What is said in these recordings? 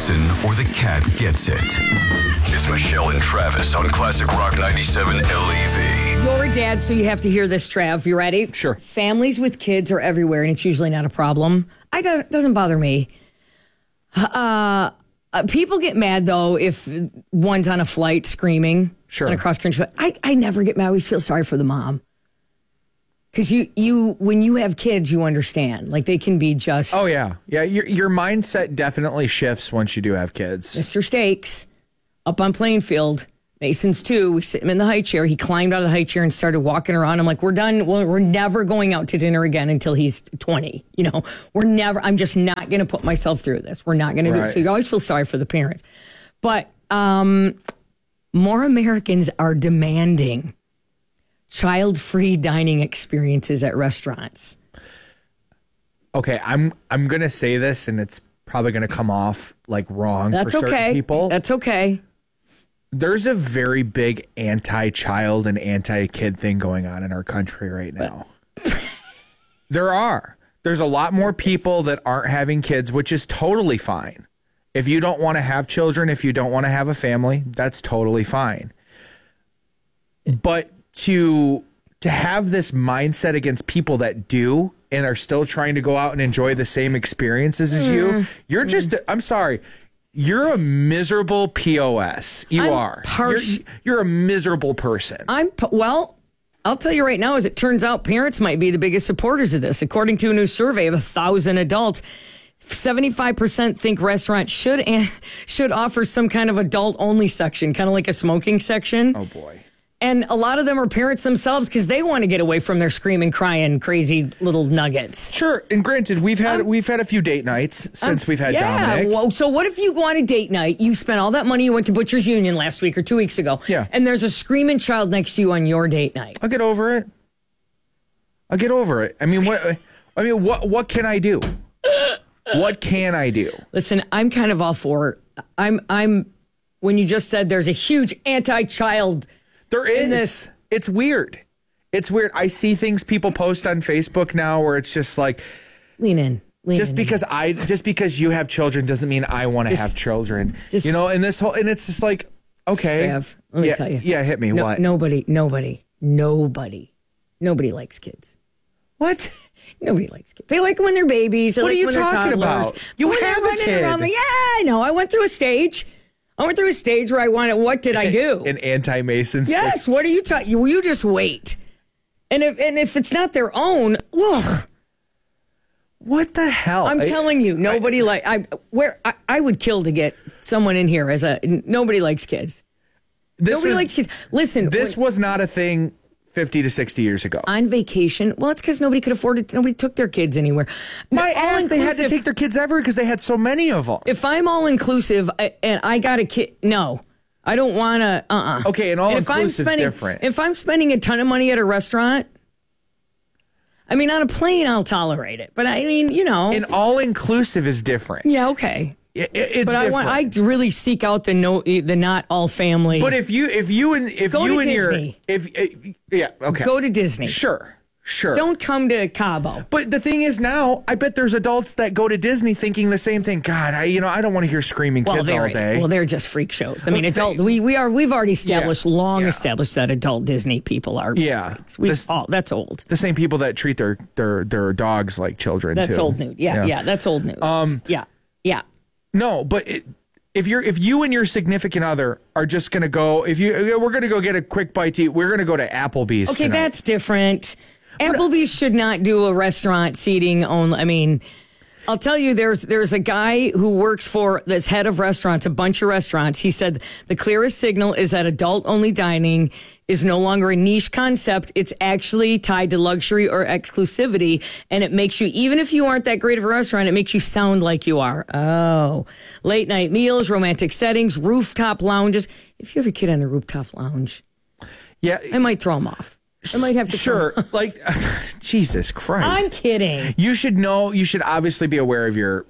Mason or the cat gets it. It's Michelle and Travis on Classic Rock 97 LEV. You're a dad, so you have to hear this, Trav. You ready? Sure. Families with kids are everywhere, and it's usually not a problem. It doesn't bother me. People get mad, though, if one's on a flight screaming. Sure. On a cross-country flight. I never get mad. I always feel sorry for the mom. Because when you have kids, you understand. Like, they can be just... Oh, yeah. Yeah, your mindset definitely shifts once you do have kids. Mr. Stakes, up on Plainfield, Mason's too. We sit him in the high chair. He climbed out of the high chair and started walking around. I'm like, we're done. We're never going out to dinner again until he's 20. You know, I'm just not going to put myself through this. We're not going to do it. So you always feel sorry for the parents. But more Americans are demanding child-free dining experiences at restaurants. Okay, I'm going to say this, and it's probably going to come off like wrong for certain people. That's okay. There's a very big anti-child and anti-kid thing going on in our country right now. There's a lot more people that aren't having kids, which is totally fine. If you don't want to have children, if you don't want to have a family, that's totally fine. But to have this mindset against people that do and are still trying to go out and enjoy the same experiences as you're just, I'm sorry, you're a miserable POS. You're a miserable person. I'll tell you right now, as it turns out, parents might be the biggest supporters of this. According to a new survey of 1,000 adults, 75% think restaurants should offer some kind of adult-only section, kind of like a smoking section. Oh, boy. And a lot of them are parents themselves because they want to get away from their screaming, crying, crazy little nuggets. Sure, and granted, we've had a few date nights since we've had Dominic. Well, so what if you go on a date night, you spent all that money, you went to Butcher's Union last week or 2 weeks ago, and there's a screaming child next to you on your date night? I'll get over it. I mean, what can I do? What can I do? Listen, I'm kind of all for. I'm. When you just said there's a huge anti-child. There is. It's weird. I see things people post on Facebook now where it's just like, lean in. Just because you have children doesn't mean I want to have children. And it's just like, okay. Trav, let me tell you. Yeah, hit me. What? Nobody likes kids. What? Nobody likes kids. They like them when they're babies. What are you talking about? You have a kid. Yeah, I know. I went through a stage. Where I wanted, what did I do? An anti-Mason. Yes, what are you talking? You just wait. And if it's not their own, ugh. What the hell? I'm telling you, nobody I would kill to get someone in here nobody likes kids. Nobody likes kids. Listen. This was not a thing 50 to 60 years ago. On vacation. Well, it's because nobody could afford it. Nobody took their kids anywhere. My ass, they had to take their kids everywhere because they had so many of them. If I'm all inclusive and I got a kid, no. I don't want to, Okay, and all inclusive is different. If I'm spending a ton of money at a restaurant, I mean, on a plane, I'll tolerate it. But I mean, And all inclusive is different. Yeah, okay. It's different. I really seek out the not all family. But if you go to Disney. Sure. Don't come to Cabo. But the thing is now, I bet there's adults that go to Disney thinking the same thing. God, I don't want to hear screaming kids all day. Well, they're just freak shows. I mean, we've already established that adult Disney people are freaks. That's old. The same people that treat their dogs like children. That's too. old news. Yeah, that's old news. Yeah. No, but if you and your significant other are just going to go, we're going to go get a quick bite to eat, we're going to go to Applebee's Okay, tonight. that's different. Applebee's should not do a restaurant seating only. I mean, I'll tell you, there's a guy who works for this head of restaurants, a bunch of restaurants. He said the clearest signal is that adult-only dining is no longer a niche concept. It's actually tied to luxury or exclusivity, and it makes you, even if you aren't that great of a restaurant, it makes you sound like you are. Oh, late night meals, romantic settings, rooftop lounges. If you have a kid on a rooftop lounge, I might throw them off. I might have to. Sure. Like, Jesus Christ. I'm kidding. You should obviously be aware of your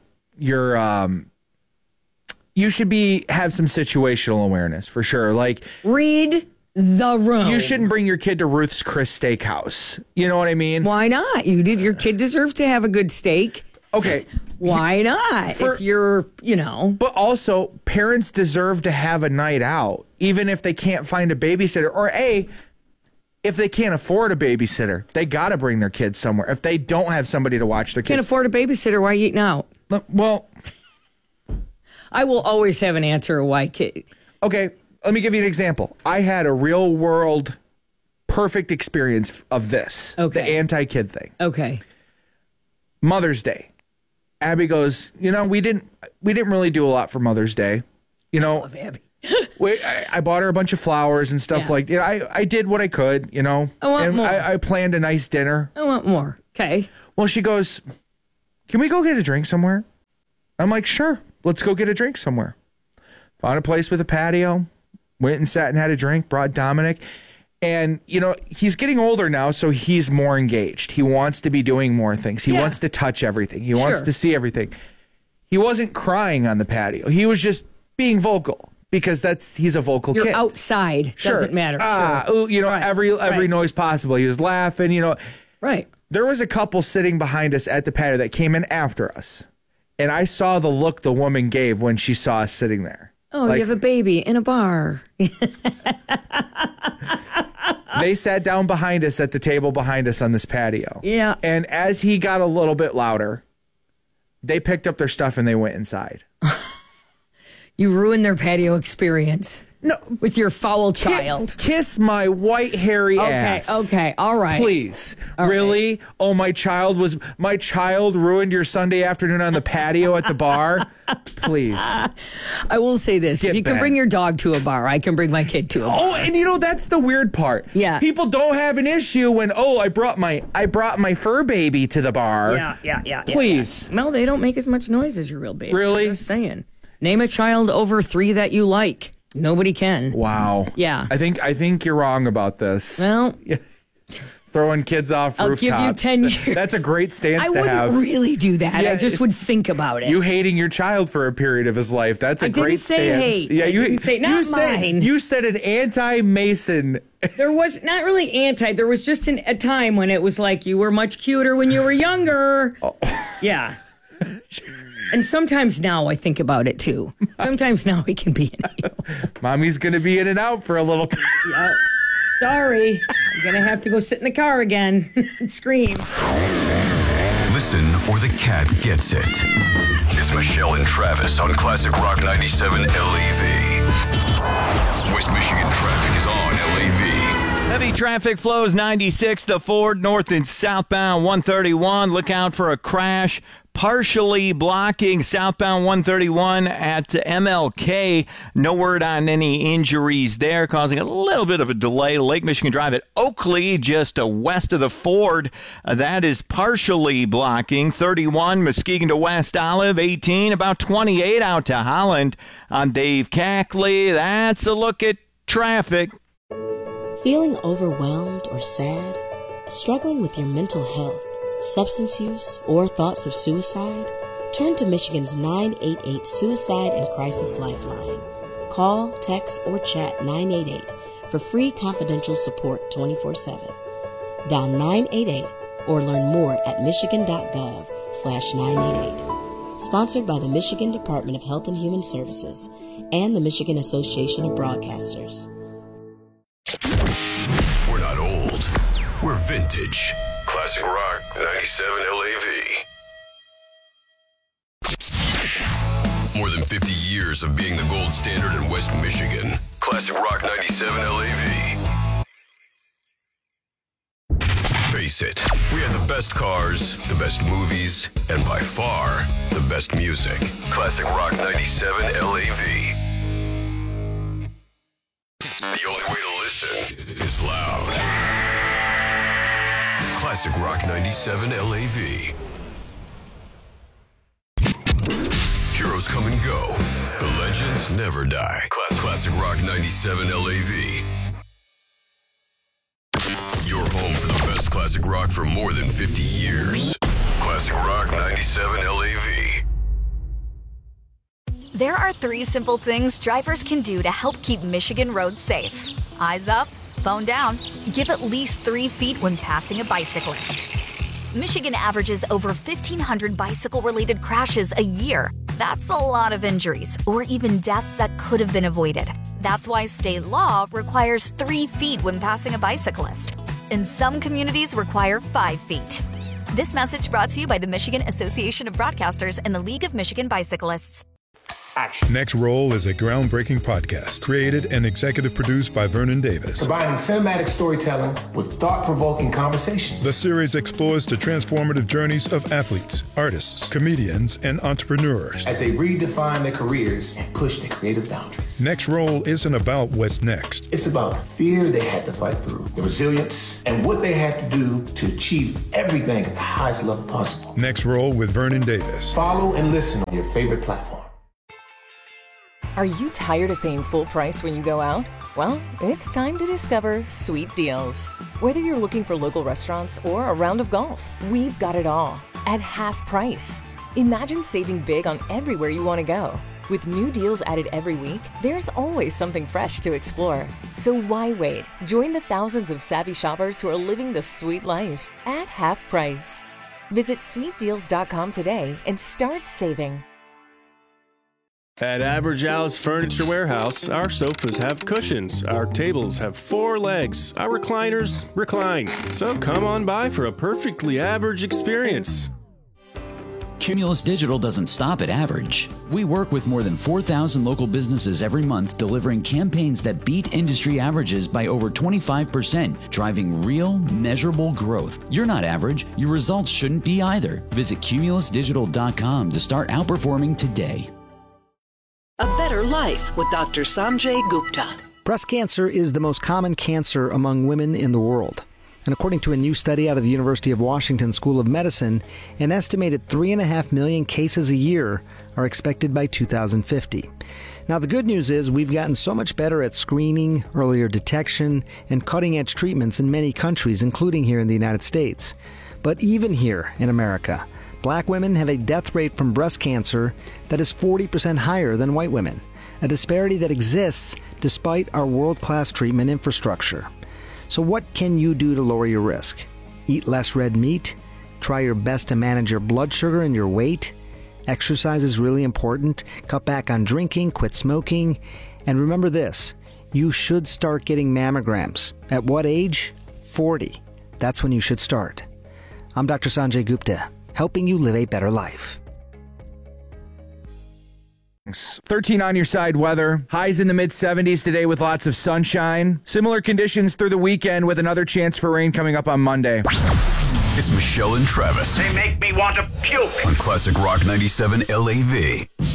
you should have some situational awareness for sure. Like, read the room. You shouldn't bring your kid to Ruth's Chris Steakhouse. You know what I mean? Why not? Your kid deserves to have a good steak. Okay. Why not? If you're, But also, parents deserve to have a night out, even if they can't find a babysitter. Or if they can't afford a babysitter, they got to bring their kids somewhere. If they don't have somebody to watch their kids. Can't afford a babysitter, why are you eating out? Well, I will always have an answer of why kid. Okay, let me give you an example. I had a real world perfect experience of this. Okay. The anti-kid thing. Okay. Mother's Day. Abby goes, we didn't really do a lot for Mother's Day. I love Abby. I bought her a bunch of flowers and stuff like that. I did what I could, I want more. I planned a nice dinner. I want more. Okay. Well, she goes, can we go get a drink somewhere? I'm like, sure. Let's go get a drink somewhere. Found a place with a patio. Went and sat and had a drink. Brought Dominic. And, he's getting older now, so he's more engaged. He wants to be doing more things. He wants to touch everything. He wants to see everything. He wasn't crying on the patio. He was just being vocal because he's a vocal kid. You're outside. Sure. Doesn't matter. Right. every noise possible. He was laughing, Right. There was a couple sitting behind us at the patio that came in after us. And I saw the look the woman gave when she saw us sitting there. Oh, you have a baby in a bar. They sat down behind us at the table behind us on this patio. Yeah. And as he got a little bit louder, they picked up their stuff and they went inside. You ruined their patio experience. No, with your foul child. Kiss my white hairy ass. Okay, all right. Please. All really? Right. Oh, my child ruined your Sunday afternoon on the patio at the bar? Please. I will say this. If you can Ben. bring your dog to a bar, I can bring my kid to a bar. Oh, and that's the weird part. Yeah. People don't have an issue when, I brought my fur baby to the bar. Yeah. Please. No, they don't make as much noise as your real baby. Really? Just saying. Name a child over 3 that you like. Nobody can. Wow. Yeah. I think you're wrong about this. Well, throwing kids off I'll rooftops. give you 10 years. That's a great stance to have. I wouldn't really do that. Yeah, I just would think about it. You hating your child for a period of his life. That's a great stance. I didn't say hate. Yeah, I didn't say not mine. You said an anti-Mason. There was not really anti. There was just a time when it was like you were much cuter when you were younger. Oh. Yeah. And sometimes now I think about it too. Sometimes now it can be in you. Mommy's going to be in and out for a little bit. Yep. Sorry. I'm going to have to go sit in the car again and scream. Listen or the cat gets it. It's Michelle and Travis on Classic Rock 97 LAV. West Michigan traffic is on LAV. Heavy traffic flows 96, the Ford north and southbound 131. Look out for a crash partially blocking southbound 131 at MLK. No word on any injuries there, causing a little bit of a delay. Lake Michigan Drive at Oakley, just west of the Ford. That is partially blocking. 31, Muskegon to West Olive. 18, about 28 out to Holland. On Dave Cackley, that's a look at traffic. Feeling overwhelmed or sad? Struggling with your mental health, substance use, or thoughts of suicide? Turn to Michigan's 988 Suicide and Crisis Lifeline. Call, text, or chat 988 for free confidential support 24/7. Dial 988 or learn more at michigan.gov/988. Sponsored by the Michigan Department of Health and Human Services and the Michigan Association of Broadcasters. We're not old. We're vintage. Classic Rock 97 LAV. More than 50 years of being the gold standard in West Michigan. Classic Rock 97 LAV. Face it, we had the best cars, the best movies, and by far, the best music. Classic Rock 97 LAV. The only way to listen is loud. Classic Rock 97 LAV. Heroes come and go. The legends never die. Classic Rock 97 LAV. Your home for the best classic rock for more than 50 years. Classic Rock 97 LAV. There are 3 simple things drivers can do to help keep Michigan roads safe. Eyes up, phone down, give at least 3 feet when passing a bicyclist. Michigan averages over 1,500 bicycle-related crashes a year. That's a lot of injuries, or even deaths that could have been avoided. That's why state law requires 3 feet when passing a bicyclist. And some communities require 5 feet. This message brought to you by the Michigan Association of Broadcasters and the League of Michigan Bicyclists. Action. Next Roll is a groundbreaking podcast created and executive produced by Vernon Davis. Combining cinematic storytelling with thought-provoking conversations. The series explores the transformative journeys of athletes, artists, comedians, and entrepreneurs as they redefine their careers and push their creative boundaries. Next Roll isn't about what's next. It's about the fear they had to fight through, the resilience, and what they had to do to achieve everything at the highest level possible. Next Roll with Vernon Davis. Follow and listen on your favorite platform. Are you tired of paying full price when you go out? Well, it's time to discover Sweet Deals. Whether you're looking for local restaurants or a round of golf, we've got it all at half price. Imagine saving big on everywhere you want to go. With new deals added every week, there's always something fresh to explore. So why wait? Join the thousands of savvy shoppers who are living the sweet life at half price. Visit sweetdeals.com today and start saving. At Average Al's Furniture Warehouse, our sofas have cushions, our tables have 4 legs, our recliners recline. So come on by for a perfectly average experience. Cumulus Digital doesn't stop at average. We work with more than 4,000 local businesses every month, delivering campaigns that beat industry averages by over 25%, driving real, measurable growth. You're not average. Your results shouldn't be either. Visit cumulusdigital.com to start outperforming today. A Better Life with Dr. Sanjay Gupta. Breast cancer is the most common cancer among women in the world. And according to a new study out of the University of Washington School of Medicine, an estimated 3.5 million cases a year are expected by 2050. Now, the good news is we've gotten so much better at screening, earlier detection, and cutting-edge treatments in many countries, including here in the United States. But even here in America, Black women have a death rate from breast cancer that is 40% higher than white women, a disparity that exists despite our world-class treatment infrastructure. So what can you do to lower your risk? Eat less red meat? Try your best to manage your blood sugar and your weight? Exercise is really important. Cut back on drinking, quit smoking. And remember this, you should start getting mammograms. At what age? 40. That's when you should start. I'm Dr. Sanjay Gupta, helping you live a better life. 13 on your side weather. Highs in the mid-70s today with lots of sunshine. Similar conditions through the weekend with another chance for rain coming up on Monday. It's Michelle and Travis. They make me want to puke. On Classic Rock 97 LAV.